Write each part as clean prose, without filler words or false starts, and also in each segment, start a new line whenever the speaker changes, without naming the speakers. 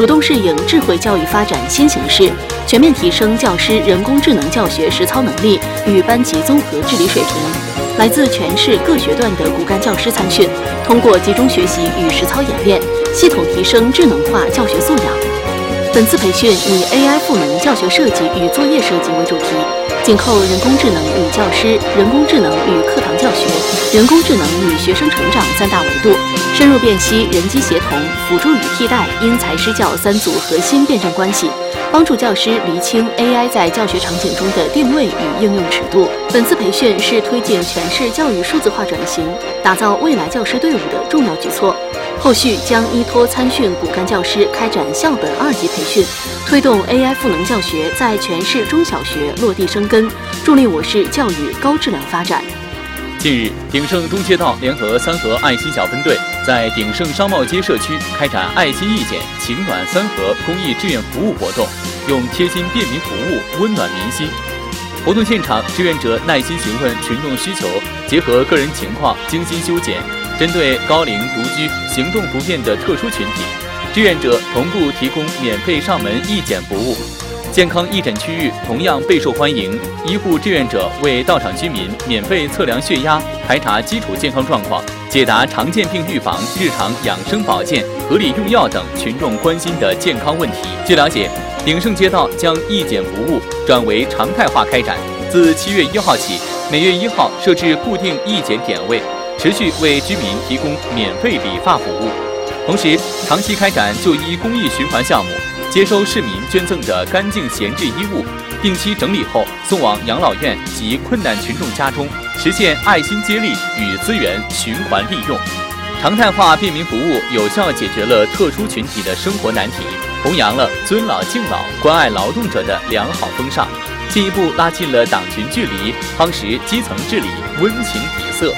主动适应智慧教育发展新形势，全面提升教师人工智能教学实操能力与班级综合治理水平。来自全市各学段的骨干教师参训，通过集中学习与实操演练，系统提升智能化教学素养。本次培训以 AI 赋能教学设计与作业设计为主题，紧扣人工智能与教师、人工智能与课堂教学、人工智能与学生成长三大维度，深入辨析人机协同、辅助与替代、因材施教三组核心辩证关系，帮助教师厘清 AI 在教学场景中的定位与应用尺度。本次培训是推进全市教育数字化转型、打造未来教师队伍的重要举措。后续将依托参训骨干教师开展校本2级培训，推动 AI 赋能教学在全市中小学落地生根，助力我市教育高质量发展。
近日，鼎盛东街道联合三和爱心小分队在鼎盛商贸街社区开展爱心义简情暖三和公益志愿服务活动，用贴心便民服务温暖民心。活动现场，志愿者耐心询问群众需求，结合个人情况精心修剪。针对高龄、独居、行动不便的特殊群体，志愿者同步提供免费上门义检服务。健康义诊区域同样备受欢迎，医护志愿者为到场居民免费测量血压，排查基础健康状况，解答常见病预防、日常养生保健、合理用药等群众关心的健康问题。据了解，鼎盛街道将义检服务转为常态化开展，自7月1号起，每月1号设置固定义检点位，持续为居民提供免费理发服务。同时，长期开展就医公益循环项目，接收市民捐赠的干净闲置衣物，定期整理后送往养老院及困难群众家中，实现爱心接力与资源循环利用。常态化便民服务有效解决了特殊群体的生活难题，弘扬了尊老敬老、关爱劳动者的良好风尚，进一步拉近了党群距离，夯实基层治理温情底色。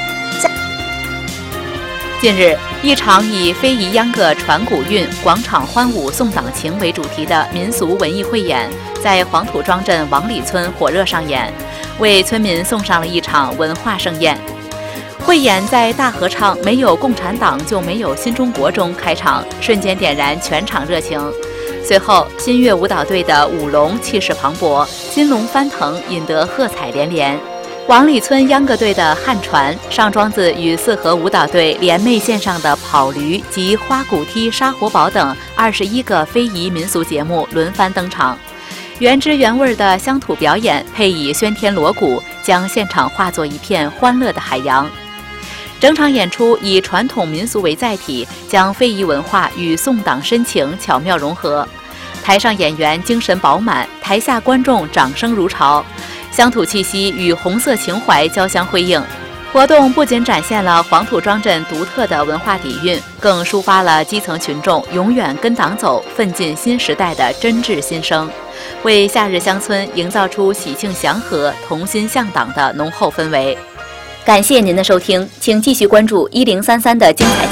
近日，一场以非遗秧歌传古韵、广场欢舞送党情为主题的民俗文艺汇演在黄土庄镇王里村火热上演，为村民送上了一场文化盛宴。汇演在大合唱"没有共产党就没有新中国"中开场，瞬间点燃全场热情。随后，新月舞蹈队的舞龙气势磅礴，金龙翻腾，引得喝彩连连。王里村秧歌队的汉传、上庄子与四合舞蹈队联袂献上的跑驴及花鼓踢杀活宝等21个非遗民俗节目轮番登场，原汁原味的乡土表演配以喧天锣鼓，将现场化作一片欢乐的海洋。整场演出以传统民俗为载体，将非遗文化与送党深情巧妙融合。台上演员精神饱满，台下观众掌声如潮，乡土气息与红色情怀交相辉映。活动不仅展现了黄土庄镇独特的文化底蕴，更抒发了基层群众永远跟党走、奋进新时代的真挚心声，为夏日乡村营造出喜庆祥和、同心向党的浓厚氛围。感谢您的收听，请继续关注1033的精彩节目。